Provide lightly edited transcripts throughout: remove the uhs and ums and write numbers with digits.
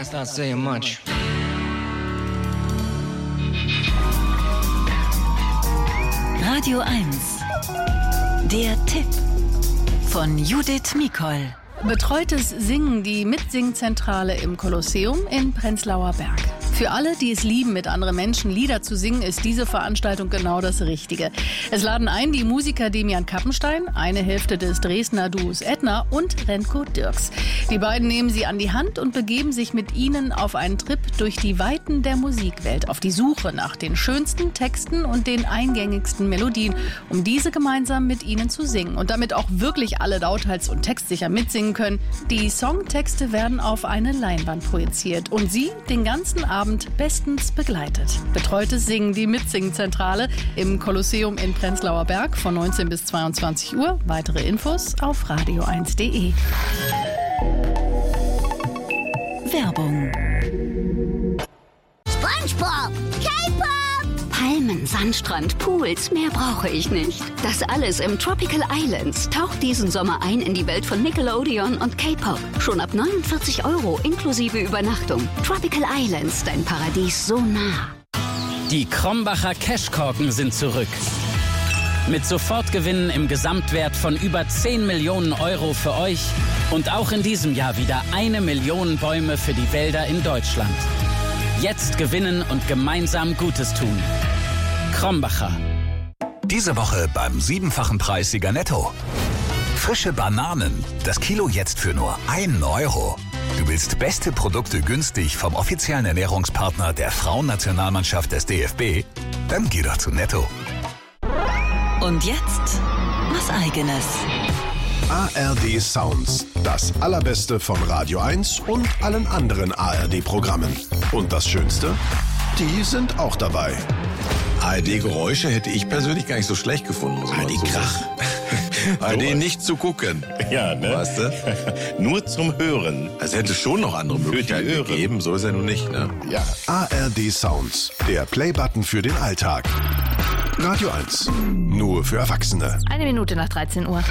That's not saying much. Radio 1. Der Tipp von Judith Mikol. Betreutes Singen, die Mitsingzentrale im Kolosseum in Prenzlauer Berg. Für alle, die es lieben, mit anderen Menschen Lieder zu singen, ist diese Veranstaltung genau das Richtige. Es laden ein die Musiker Demian Kappenstein, eine Hälfte des Dresdner Duos Edna und Renko Dirks. Die beiden nehmen sie an die Hand und begeben sich mit ihnen auf einen Trip durch die Weiten der Musikwelt, auf die Suche nach den schönsten Texten und den eingängigsten Melodien, um diese gemeinsam mit ihnen zu singen. Und damit auch wirklich alle lauthals und textsicher mitsingen können. Die Songtexte werden auf eine Leinwand projiziert und sie den ganzen Abend bestens begleitet. Betreutes Singen, die Mitsingzentrale im Kolosseum in Prenzlauer Berg von 19 bis 22 Uhr. Weitere Infos auf radio1.de. Werbung. SpongeBob, K-Pop, Palmen, Sandstrand, Pools, mehr brauche ich nicht. Das alles im Tropical Islands. Taucht diesen Sommer ein in die Welt von Nickelodeon und K-Pop. Schon ab 49 € inklusive Übernachtung. Tropical Islands, dein Paradies so nah. Die Krombacher Cashkorken sind zurück. Mit Sofortgewinnen im Gesamtwert von über 10 Millionen € für euch und auch in diesem Jahr wieder 1 Million Bäume für die Wälder in Deutschland. Jetzt gewinnen und gemeinsam Gutes tun. Krombacher. Diese Woche beim 7-fachen Preissieger Netto. Frische Bananen, das Kilo jetzt für nur 1 €. Du willst beste Produkte günstig vom offiziellen Ernährungspartner der Frauennationalmannschaft des DFB? Dann geh doch zu Netto. Und jetzt was Eigenes. ARD Sounds. Das Allerbeste von Radio 1 und allen anderen ARD-Programmen. Und das Schönste? Die sind auch dabei. ARD-Geräusche hätte ich persönlich gar nicht so schlecht gefunden. ARD-Krach. ARD nicht zu gucken. Ja, ne? Weißt du? Nur zum Hören. Es hätte schon noch andere Möglichkeiten gegeben, so ist er nun nicht, ne? Ja. ARD Sounds. Der Playbutton für den Alltag. Radio 1. Nur für Erwachsene. 1 Minute nach 13 Uhr.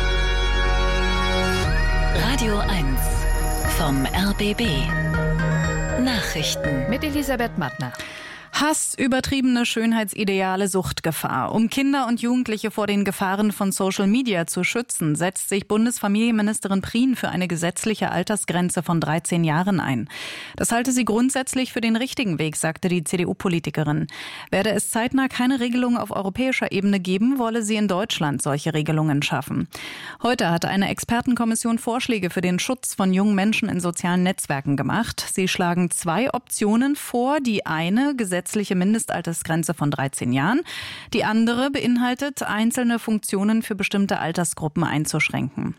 Radio 1 vom RBB. Nachrichten Mit Elisabeth Mattner. Hass, übertriebene Schönheitsideale, Suchtgefahr. Um Kinder und Jugendliche vor den Gefahren von Social Media zu schützen, setzt sich Bundesfamilienministerin Prien für eine gesetzliche Altersgrenze von 13 Jahren ein. Das halte sie grundsätzlich für den richtigen Weg, sagte die CDU-Politikerin. Werde es zeitnah keine Regelung auf europäischer Ebene geben, wolle sie in Deutschland solche Regelungen schaffen. Heute hat eine Expertenkommission Vorschläge für den Schutz von jungen Menschen in sozialen Netzwerken gemacht. Sie schlagen 2 Optionen vor. Die eine, gesetzliche Mindestaltersgrenze von 13 Jahren. Die andere beinhaltet, einzelne Funktionen für bestimmte Altersgruppen einzuschränken.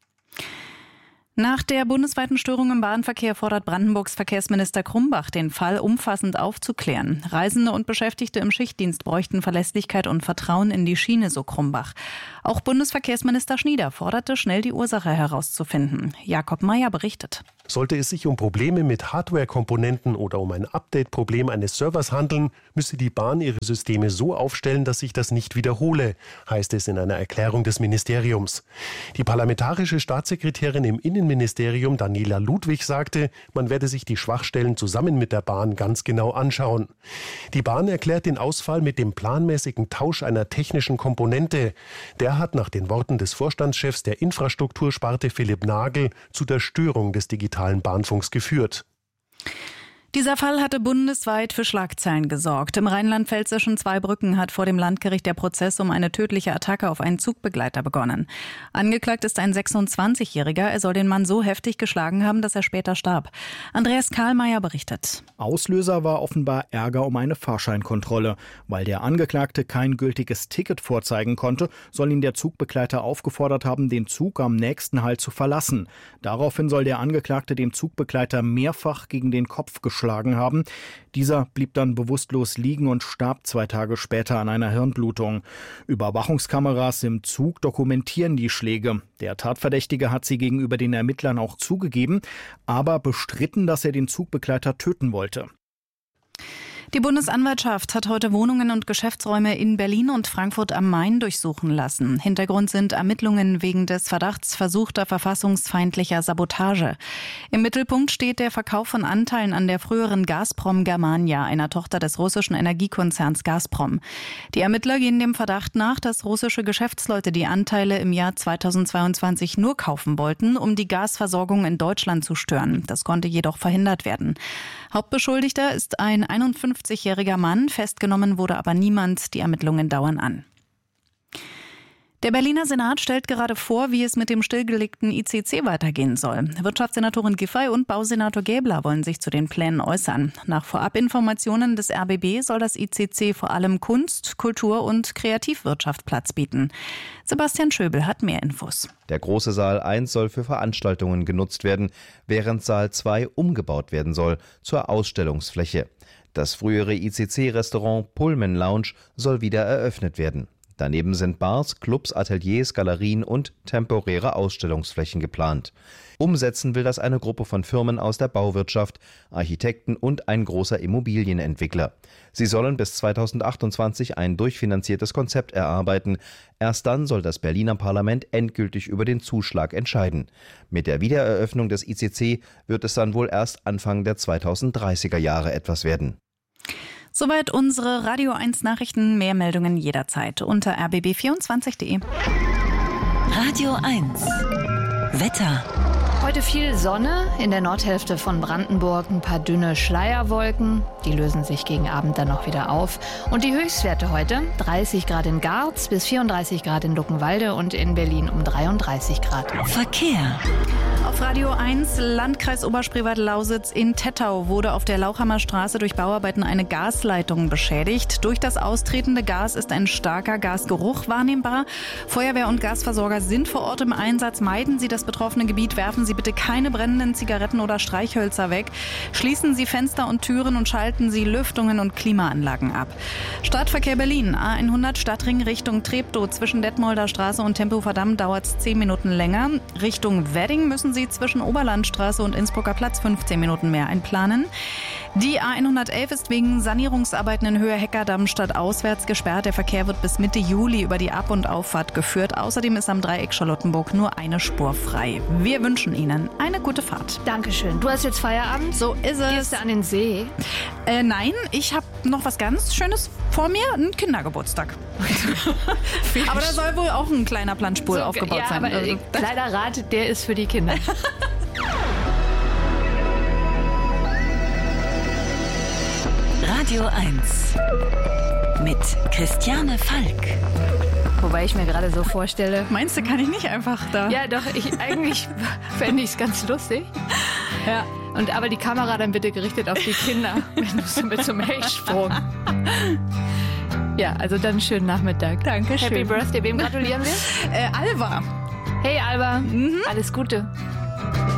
Nach der bundesweiten Störung im Bahnverkehr fordert Brandenburgs Verkehrsminister Krumbach, den Fall umfassend aufzuklären. Reisende und Beschäftigte im Schichtdienst bräuchten Verlässlichkeit und Vertrauen in die Schiene, so Krumbach. Auch Bundesverkehrsminister Schnieder forderte, schnell die Ursache herauszufinden. Jakob Mayer berichtet. Sollte es sich um Probleme mit Hardware-Komponenten oder um ein Update-Problem eines Servers handeln, müsse die Bahn ihre Systeme so aufstellen, dass sich das nicht wiederhole, heißt es in einer Erklärung des Ministeriums. Die parlamentarische Staatssekretärin im Innenministerium Daniela Ludwig sagte, man werde sich die Schwachstellen zusammen mit der Bahn ganz genau anschauen. Die Bahn erklärt den Ausfall mit dem planmäßigen Tausch einer technischen Komponente. Der hat nach den Worten des Vorstandschefs der Infrastruktursparte Philipp Nagel zu der Störung des digitalen Bahnfunks geführt. Dieser Fall hatte bundesweit für Schlagzeilen gesorgt. Im rheinland-pfälzischen Zweibrücken hat vor dem Landgericht der Prozess um eine tödliche Attacke auf einen Zugbegleiter begonnen. Angeklagt ist ein 26-Jähriger. Er soll den Mann so heftig geschlagen haben, dass er später starb. Andreas Karlmeier berichtet. Auslöser war offenbar Ärger um eine Fahrscheinkontrolle. Weil der Angeklagte kein gültiges Ticket vorzeigen konnte, soll ihn der Zugbegleiter aufgefordert haben, den Zug am nächsten Halt zu verlassen. Daraufhin soll der Angeklagte dem Zugbegleiter mehrfach gegen den Kopf geschlagen haben. Dieser blieb dann bewusstlos liegen und starb 2 Tage später an einer Hirnblutung. Überwachungskameras im Zug dokumentieren die Schläge. Der Tatverdächtige hat sie gegenüber den Ermittlern auch zugegeben, aber bestritten, dass er den Zugbegleiter töten wollte. Die Bundesanwaltschaft hat heute Wohnungen und Geschäftsräume in Berlin und Frankfurt am Main durchsuchen lassen. Hintergrund sind Ermittlungen wegen des Verdachts versuchter verfassungsfeindlicher Sabotage. Im Mittelpunkt steht der Verkauf von Anteilen an der früheren Gazprom Germania, einer Tochter des russischen Energiekonzerns Gazprom. Die Ermittler gehen dem Verdacht nach, dass russische Geschäftsleute die Anteile im Jahr 2022 nur kaufen wollten, um die Gasversorgung in Deutschland zu stören. Das konnte jedoch verhindert werden. Hauptbeschuldigter ist ein 51-jähriger Mann, festgenommen wurde aber niemand. Die Ermittlungen dauern an. Der Berliner Senat stellt gerade vor, wie es mit dem stillgelegten ICC weitergehen soll. Wirtschaftssenatorin Giffey und Bausenator Gäbler wollen sich zu den Plänen äußern. Nach Vorabinformationen des RBB soll das ICC vor allem Kunst, Kultur und Kreativwirtschaft Platz bieten. Sebastian Schöbel hat mehr Infos. Der große Saal 1 soll für Veranstaltungen genutzt werden, während Saal 2 umgebaut werden soll zur Ausstellungsfläche. Das frühere ICC-Restaurant Pullman Lounge soll wieder eröffnet werden. Daneben sind Bars, Clubs, Ateliers, Galerien und temporäre Ausstellungsflächen geplant. Umsetzen will das eine Gruppe von Firmen aus der Bauwirtschaft, Architekten und ein großer Immobilienentwickler. Sie sollen bis 2028 ein durchfinanziertes Konzept erarbeiten. Erst dann soll das Berliner Parlament endgültig über den Zuschlag entscheiden. Mit der Wiedereröffnung des ICC wird es dann wohl erst Anfang der 2030er Jahre etwas werden. Soweit unsere Radio 1 Nachrichten. Mehr Meldungen jederzeit unter rbb24.de. Radio 1 Wetter. Heute viel Sonne, in der Nordhälfte von Brandenburg ein paar dünne Schleierwolken. Die lösen sich gegen Abend dann noch wieder auf. Und die Höchstwerte heute: 30 Grad in Garz bis 34 Grad in Luckenwalde und in Berlin um 33 Grad. Verkehr. Auf Radio 1, Landkreis Oberspreewald-Lausitz in Tettau wurde auf der Lauchhammer Straße durch Bauarbeiten eine Gasleitung beschädigt. Durch das austretende Gas ist ein starker Gasgeruch wahrnehmbar. Feuerwehr und Gasversorger sind vor Ort im Einsatz. Meiden Sie das betroffene Gebiet, werfen Sie bitte keine brennenden Zigaretten oder Streichhölzer weg. Schließen Sie Fenster und Türen und schalten Sie Lüftungen und Klimaanlagen ab. Stadtverkehr Berlin, A100 Stadtring Richtung Treptow zwischen Detmolder Straße und Tempelhofer Damm dauert es 10 Minuten länger. Richtung Wedding müssen Sie zwischen Oberlandstraße und Innsbrucker Platz 15 Minuten mehr einplanen. Die A111 ist wegen Sanierungsarbeiten in Höhe Heckerdamm stadtauswärts gesperrt. Der Verkehr wird bis Mitte Juli über die Ab- und Auffahrt geführt. Außerdem ist am Dreieck Charlottenburg nur eine Spur frei. Wir wünschen Ihnen eine gute Fahrt. Dankeschön. Du hast jetzt Feierabend? So ist es. Gehst du an den See? Nein, ich habe noch was ganz Schönes vor mir. Einen Kindergeburtstag. Aber da soll wohl auch ein kleiner Planschpool aufgebaut sein. Aber kleiner Rat, der ist für die Kinder. Radio 1 mit Christiane Falk. Wobei ich mir gerade so vorstelle... Meinst du, kann ich nicht einfach da? Ja, doch. Eigentlich fände ich es ganz lustig. Ja. Aber die Kamera dann bitte gerichtet auf die Kinder, wenn du so mit so einem Hechtsprung. Ja, also dann schönen Nachmittag. Dankeschön. Happy Birthday. Wem gratulieren wir? Alva. Hey Alba, alles Gute.